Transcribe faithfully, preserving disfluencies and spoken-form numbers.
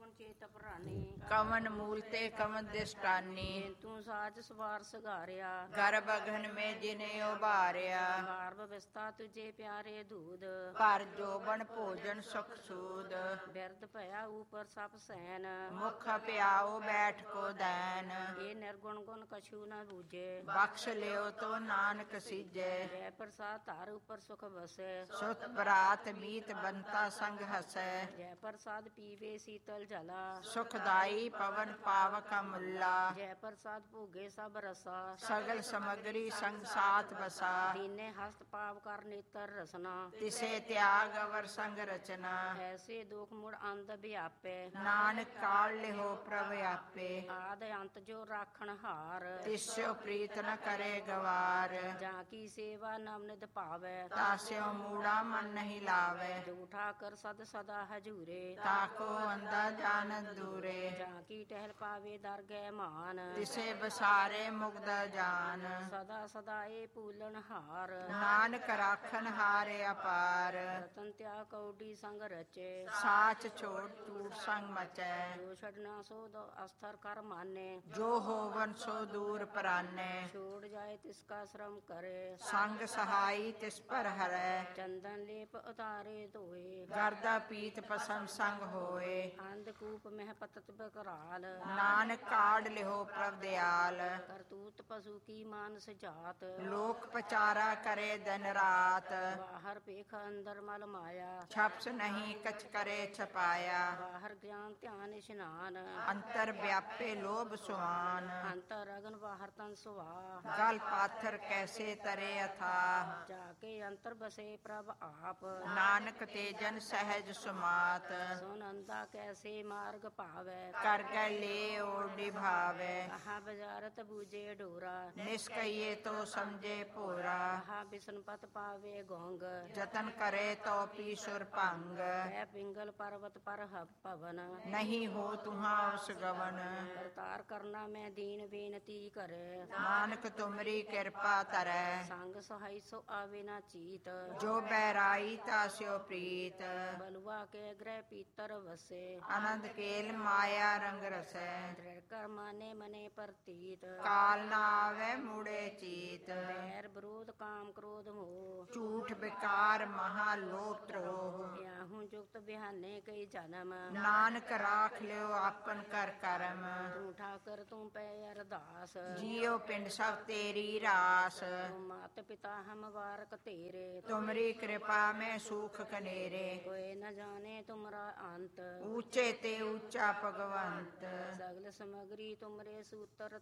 ਚੇਤ ਪ੍ਰਾਨੀ ਕਵਨ ਮੂਲ ਤੇ ਕਵਨ ਦਿਸਟਾਨੀ ਤੂੰ ਸਾਚ ਸਵਾਰ ਸਗਾਰਿਆ ਗਰਭ ਅਗਨ ਮੇ ਜਿਨੇ ਉਭਾਰਿਆ ਗਰਭ ਵਿਸਤਾ ਤੁਝੇ ਪਿਆਰੇ ਦੂਧ ਪਰ ਜੋਬਨ ਭੋਜਨ ਸੁਖ ਸੂਦ ਬਿਰਧ ਭਇਆ ਉਪਰ ਸਭ ਸੈਨ ਮੁਖ ਪਿਆਓ ਬੈਠ ਕੋ ਦੈਨ ਇਹ ਨਿਰਗੁਣ ਗੁਣ ਕਛੂ ਨ ਬੂਝੇ ਬਖਸ਼ ਲਿਓ ਤੋ ਨਾਨਕ ਸੀਜੈ ਜੈ ਪ੍ਰਸਾਦ ਧਾਰ ਉਪਰ ਸੁਖ ਵਸੈ ਸੁਤ ਬਰਾਤ ਮੀਤ ਬੰਤਾ ਸੰਗ ਹਸੈ ਜੈ ਪ੍ਰਸਾਦ ਪੀਵੇ ਸੀਤਲ ਜਲਾ ਸੁਖਦਾਈ ਪਵਨ ਪਾਵਕ ਮੁੱਲਾ ਜੈ ਪ੍ਰਸਾਦ ਭੋਗੇ ਸਭ ਰਸਾ ਸਗਲ ਸਮਗਰੀ ਸੰਗ ਸਾਥ ਬਸਾ ਦੀਨੇ ਹਸਤ ਪਾਵ ਕਰ ਨੇਤਰ ਰਸਨਾ ਤਿਸੇ ਤਿਆਗ ਅਵਰ ਸੰਗ ਰਚਨਾ ਐਸੇ ਦੁਖ ਮੁੜ ਅੰਧ ਵਿਆਪੇ ਨਾਨਕ ਕਾਲ ਲਿਹੋ ਪ੍ਰਭ ਆਪੇ ਆਦ ਅੰਤ ਜੋ ਰਾਖਣ ਹਾਰ ਤਿਸੋ ਪ੍ਰੀਤ ਨ ਕਰੇ ਗਵਾਰ ਜਾਂ ਕੀ ਸੇਵਾ ਨਾਮ ਨਿਧ ਭਾਵੈ ਤਾਸਿਓ ਮੂੜਾ ਮਨ ਨਹੀਂ ਲਾਵੇ ਝੂਠਾ ਕਰ ਸਦ ਸਦਾ ਹਜੂਰੇ ਤਾਕੋ ਅੰਦਾ ਜਾਣ ਦੂਰੇ ਜਾਂ ਕੀ ਟਹਿਲ ਪਾਵੇ ਦਰ ਗੈ ਮਾਨ ਤਿਸੇ ਬਸਾਰੇ ਮੁਗਦਾ ਜਾਨ ਸਦਾ ਸਦਾ ਏ ਪੂਲਣ ਹਾਰ ਨਾਨਕ ਰਾਖਨ ਹਾਰੇ ਅਪਾਰ ਰਤਨ ਤਿਆ ਕੌਡੀ ਸੰਗ ਰਚੇ ਸਾਚ ਛੋੜ ਟੂਟ ਸੰਗ ਮਚੈ ਜੋ ਛੜਨਾ ਸੋ ਦੋ ਅਸਥਰ ਕਰ ਮਾਨੇ ਜੋ ਹੋਵਨ ਸੋ ਦੂਰ ਪਰਾਨੇ ਛੋੜ ਜਾਏ ਤਿਸ ਕਾ ਸ਼ਰਮ ਕਰੇ ਸੰਗ ਸਹਾਈ ਤਿਸ ਪਰ ਹਰੈ ਚੰਦਨ ਲੇਪ ਉਤਾਰੇ ਧੋਏ ਗਰਦਾ ਪੀਤ ਪਸੰਦ ਸੰਗ ਹੋਏ ਅੰਧ ਕੂਪ ਮਹਿ ਪਤਤ ਬਕਰਾਲ ਨਾਨਕ ਕਾੜ ਲਿਹੋ ਪ੍ਰਭ ਦਿਆਲ ਕਰਤੂਤ ਪਸ਼ੂ ਕੀ ਮਾਨਸ ਜਾਤ ਲੋਕ ਪਚਾਰਾ ਕਰੇ ਦਿਨ ਰਾਤ ਬਾਹਰ ਪੇਖ ਅੰਦਰ ਮਲ ਮਾਇਆ ਛਪਸ ਨਹੀਂ ਕਛ ਕਰੇ ਛਪਾਇਆ ਬਾਹਰ ਗਿਆਨ ਧਿਆਨ ਇਸ਼ਨਾਨ ਅੰਤਰ ਵਿਆਪੇ ਲੋਭ ਸੁਆਨ ਅੰਤਰ ਅਗਨ ਬਾਹਰ ਤਨ ਸੁਆ ਗਲ ਪਾਥਰ ਕੈਸੇ ਤਰੇ ਅਥਾ ਜਾ ਕੇ ਅੰਤਰ ਬਸੇ ਪ੍ਰਭ ਆਪ ਨਾਨਕ ਤੇ ਜਨ ਸਹਿਜ ਸੁਮਾਤ ਸੁਨੰਦਾ ਕੈਸੇ ਮਾਰਗ ਭਾਵੈ ਕਰ ਗਏ ਲੈ ਓਡੀ ਭਾਵੇ ਆਹਾ ਬਜ਼ਾਰਤ ਬੂਝੇ ਡੋਰਾ ਨਿਸਕਈਏ ਤੋ ਸਮਝੇ ਭੋਰਾ ਆਹਾ ਬਿਸਨਪਤ ਪਾਵੇ ਗੋਂਗ ਜਤਨ ਕਰੇ ਤੋ ਪੀ ਸੁਰ ਭੰਗ ਹੈ ਪਿੰਗਲ ਪਰਵਤ ਪਰ ਹ ਭਵਨ ਨਹੀਂ ਹੋ ਤੁਹਾ ਉਸ ਗਵਨ ਕਰਤਾਰ ਕਰਨਾ ਮੈਂ ਦੀਨ ਬੇਨਤੀ ਕਰੇ ਨਾਨਕ ਤੁਮਰੀ ਕਿਰਪਾ ਤਰੈ ਸੰਗ ਸਹਾਈ ਸੋ ਆਵੇ ਨਾ ਚੀਤ ਜੋ ਬਹਿਰਾਈ ਤਾਸਿਓ ਪ੍ਰੀਤ ਬਲਵਾ ਕੇ ਗ੍ਰਹਿ ਪੀਤਰ ਵਸੇ ਆਨੰਦ ਕੇਲ ਮਾਇਆ ਰੰਗ ਰਸੈ ਦ੍ਰਿੜ ਕਰ ਮਾਨੇ ਮਨੇ ਪ੍ਰਤੀਤ ਕਾਲ ਨਾ ਆਵੇ ਮੂੜੇ ਚੀਤ ਬੈਰ ਵਿਰੋਧ ਕਾਮ ਕ੍ਰੋਧ ਮੋਹ ਝੂਠ ਵਿਕਾਰ ਮਹਾ ਲੋਭ ਤਰੋਹ ਯਾਹੂ ਜੁਗਤ ਬਿਹਾਨੇ ਕਈ ਜਨਮ ਨਾਨਕ ਰਾਖ ਲਿਓ ਆਪਨ ਕਰ ਕਰਮ ਤੂੰ ਠਾਕਰ ਤੂੰ ਪੈ ਅਰਦਾਸ ਜੀਉ ਪਿੰਡ ਸਭ ਤੇਰੀ ਰਾਸ ਤੂੰ ਮਾਤ ਪਿਤਾ ਹਮ ਵਾਰਕ ਤੇਰੇ ਤੁਮਰੀ ਕਿਰਪਾ ਮੈਂ ਸੁਖ ਕਨੇਰੇ ਕੋਈ ਨ ਜਾਣੇ ਤੁਮਰਾ ਅੰਤ ਉੱਚੇ ਤੇ ਉੱਚਾ ਭਗਵੰਤ ਸਗਲ ਸਮਗਰੀ ਤੁਮਰੇ ਸੂਤਰ